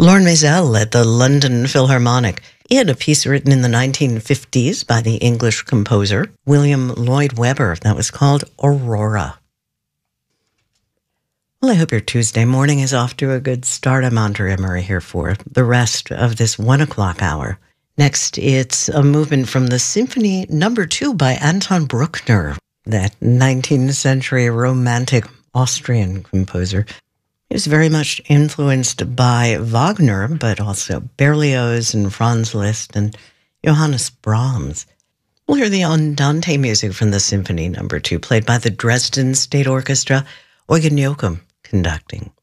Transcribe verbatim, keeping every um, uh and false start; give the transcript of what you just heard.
Lorne Maisel at the London Philharmonic. He had a piece written in the nineteen fifties by the English composer William Lloyd Webber that was called Aurora. Well, I hope your Tuesday morning is off to a good start. I'm Andrea Murray here for the rest of this one o'clock hour. Next, it's a movement from the Symphony Number Two by Anton Bruckner, that nineteenth century romantic Austrian composer. He was very much influenced by Wagner, but also Berlioz and Franz Liszt and Johannes Brahms. We'll hear the Andante music from the Symphony Number Two, played by the Dresden State Orchestra, Eugen Joachim conducting.